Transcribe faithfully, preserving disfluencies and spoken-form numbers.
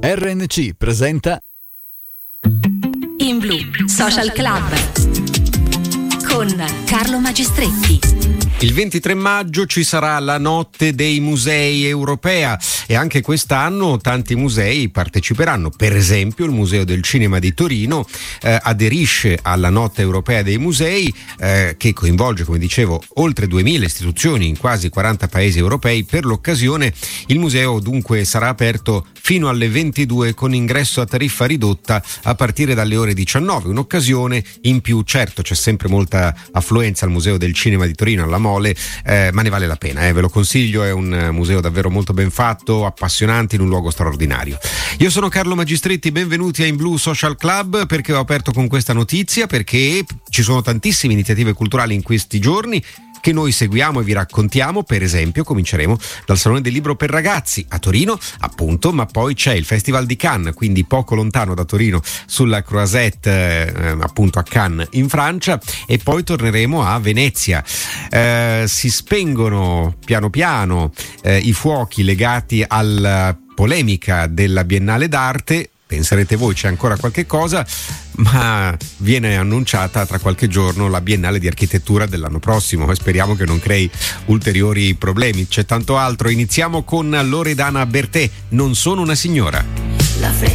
R N C presenta In Blu Social Club con Carlo Magistretti. Il ventitré maggio ci sarà la Notte dei Musei Europea e anche quest'anno tanti musei parteciperanno. Per esempio il Museo del Cinema di Torino eh, aderisce alla Notte Europea dei Musei eh, che coinvolge, come dicevo, oltre duemila istituzioni in quasi quaranta paesi europei. Per l'occasione il museo dunque sarà aperto fino alle ventidue con ingresso a tariffa ridotta a partire dalle ore diciannove. Un'occasione in più, certo c'è sempre molta affluenza al Museo del Cinema di Torino, alla Mole, eh, ma ne vale la pena, eh, ve lo consiglio, è un museo davvero molto ben fatto, appassionante, in un luogo straordinario. Io sono Carlo Magistretti, benvenuti a In Blu Social Club. Perché ho aperto con questa notizia? Perché ci sono tantissime iniziative culturali in questi giorni che noi seguiamo e vi raccontiamo. Per esempio cominceremo dal Salone del Libro per Ragazzi a Torino, appunto, ma poi c'è il Festival di Cannes, quindi poco lontano da Torino, sulla Croisette, eh, appunto a Cannes in Francia, e poi torneremo a Venezia. Eh, si spengono piano piano eh, i fuochi legati alla polemica della Biennale d'Arte. Penserete voi c'è ancora qualche cosa, ma viene annunciata tra qualche giorno la Biennale di Architettura dell'anno prossimo e speriamo che non crei ulteriori problemi. C'è tanto altro. Iniziamo con Loredana Bertè, Non sono una signora. La